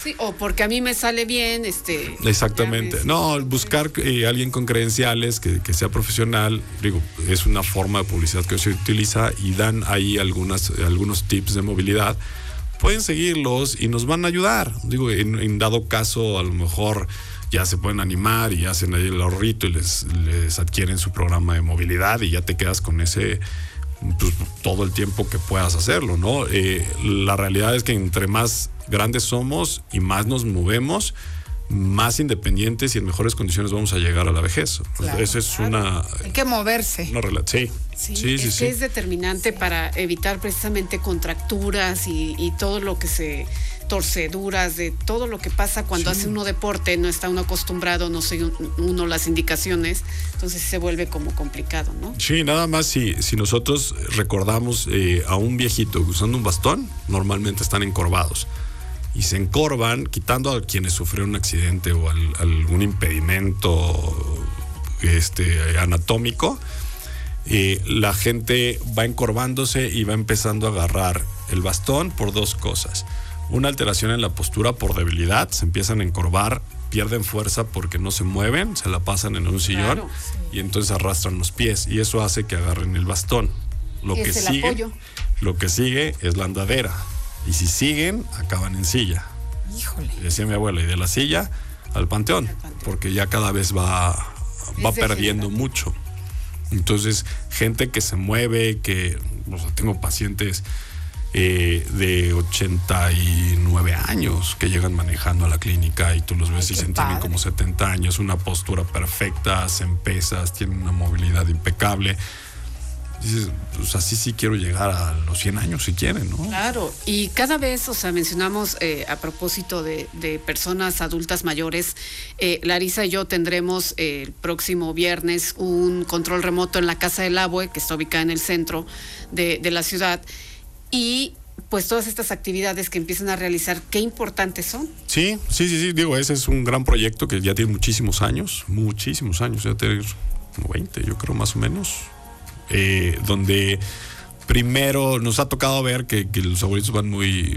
Sí, o porque a mí me sale bien, Exactamente. No, buscar alguien con credenciales que sea profesional, digo, es una forma de publicidad que se utiliza y dan ahí algunos tips de movilidad. Pueden seguirlos y nos van a ayudar. Digo, en dado caso, a lo mejor ya se pueden animar y hacen ahí el ahorrito y les adquieren su programa de movilidad y ya te quedas con ese, pues, todo el tiempo que puedas hacerlo, ¿no? La realidad es que entre más grandes somos y más nos movemos, más independientes y en mejores condiciones vamos a llegar a la vejez. Claro, esa es una... Hay que moverse. Sí, es determinante para evitar precisamente contracturas y todo lo que torceduras, de todo lo que pasa cuando hace uno deporte, no está uno acostumbrado, no sigue uno las indicaciones, entonces se vuelve como complicado, ¿no? Sí, nada más si nosotros recordamos a un viejito usando un bastón, normalmente están encorvados. Y se encorvan, quitando a quienes sufrieron un accidente o algún impedimento anatómico. La gente va encorvándose y va empezando a agarrar el bastón por dos cosas. Una alteración en la postura por debilidad, se empiezan a encorvar, pierden fuerza porque no se mueven, se la pasan en un sillón, claro, y entonces arrastran los pies y eso hace que agarren el bastón. Lo que sigue es la andadera. Y si siguen, acaban en silla. Híjole. Decía mi abuela, y de la silla al panteón, porque ya cada vez va perdiendo mucho. Entonces, gente que se mueve, tengo pacientes de 89 años que llegan manejando a la clínica y tú los ves y se tienen como 70 años, una postura perfecta, hacen pesas, tienen una movilidad impecable. Dices, pues así sí quiero llegar a los 100 años si quieren, ¿no? Claro, y cada vez, mencionamos a propósito de personas adultas mayores, Larisa y yo tendremos el próximo viernes un control remoto en la Casa del Abue, que está ubicada en el centro de la ciudad, y pues todas estas actividades que empiezan a realizar, qué importantes son. Sí, digo, ese es un gran proyecto que ya tiene muchísimos años, ya tiene como 20, yo creo, más o menos. Donde primero nos ha tocado ver que los abuelitos van muy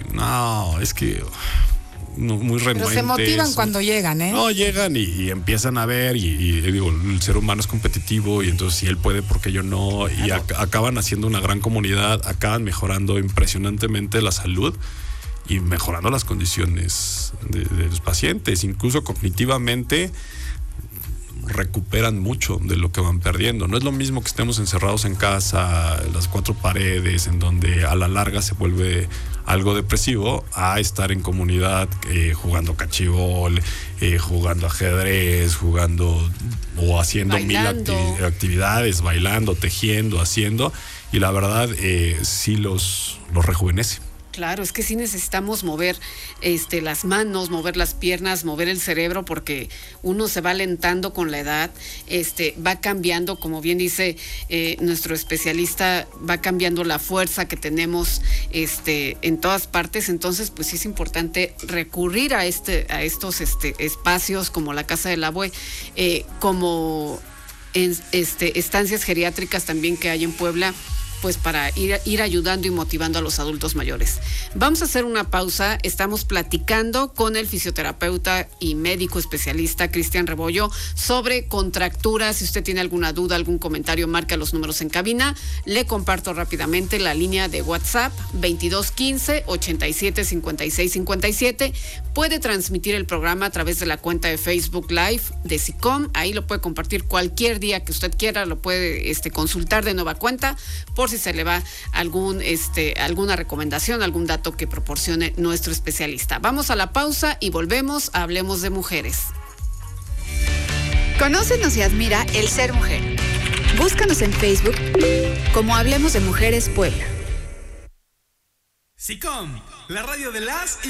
renuentes. Pero se motivan cuando llegan, ¿eh? No, llegan y empiezan a ver y digo, el ser humano es competitivo y entonces si él puede, ¿por qué yo no? Claro. Y acaban haciendo una gran comunidad, acaban mejorando impresionantemente la salud y mejorando las condiciones de los pacientes, incluso cognitivamente recuperan mucho de lo que van perdiendo. No es lo mismo que estemos encerrados en casa, las cuatro paredes, en donde a la larga se vuelve algo depresivo, a estar en comunidad jugando cachibol, jugando ajedrez, jugando o haciendo bailando. Mil actividades, bailando, tejiendo, haciendo, y la verdad sí los rejuvenece. Claro, es que sí necesitamos mover las manos, mover las piernas, mover el cerebro, porque uno se va alentando con la edad, va cambiando, como bien dice nuestro especialista, va cambiando la fuerza que tenemos en todas partes. Entonces, pues sí es importante recurrir a estos espacios como la Casa del Abue, como estancias geriátricas también que hay en Puebla, pues para ir ayudando y motivando a los adultos mayores. Vamos a hacer una pausa. Estamos platicando con el fisioterapeuta y médico especialista Cristian Rebollo sobre contracturas. Si usted tiene alguna duda, algún comentario, marca los números en cabina. Le comparto rápidamente la línea de WhatsApp 2215-875657. Puede transmitir el programa a través de la cuenta de Facebook Live de SICOM. Ahí lo puede compartir cualquier día que usted quiera. Lo puede consultar de nueva cuenta por si se le va alguna recomendación, algún dato que proporcione nuestro especialista. Vamos a la pausa y volvemos a Hablemos de Mujeres. Conócenos y admira el ser mujer. Búscanos en Facebook como Hablemos de Mujeres Puebla. SICOM, la radio de las